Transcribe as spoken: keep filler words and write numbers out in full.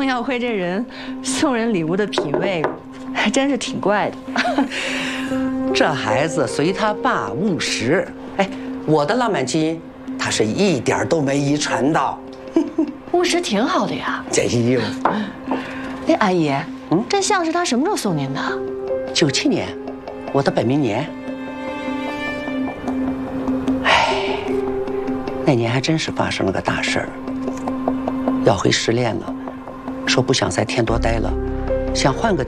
耀辉这人送人礼物的品味，还真是挺怪的。 这孩子随他爸务实，哎，我的浪漫基因，他是一点都没遗传到。 务实挺好的呀。 哎呦， 哎，阿姨， 嗯， 这像是他什么时候送您的？ 九七年，我的本命年。哎，那年还真是发生了个大事儿。耀辉失恋了，说不想在天多待了，想换个